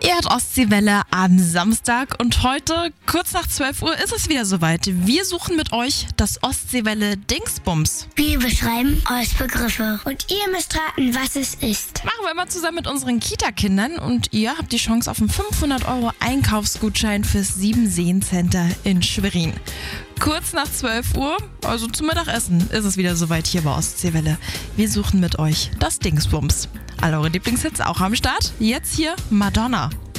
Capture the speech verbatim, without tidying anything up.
Ihr hört Ostseewelle am Samstag und heute, kurz nach zwölf Uhr, ist es wieder soweit. Wir suchen mit euch das Ostseewelle Dingsbums. Wir beschreiben euch Begriffe und ihr müsst raten, was es ist. Machen wir immer zusammen mit unseren Kita-Kindern und ihr habt die Chance auf einen fünfhundert Euro Einkaufsgutschein fürs Sieben Seen Center in Schwerin. Kurz nach zwölf Uhr, also zum Mittagessen, ist es wieder soweit hier bei Ostseewelle. Wir suchen mit euch das Dingsbums. Alle eure Lieblingshits auch am Start. Jetzt hier Madonna.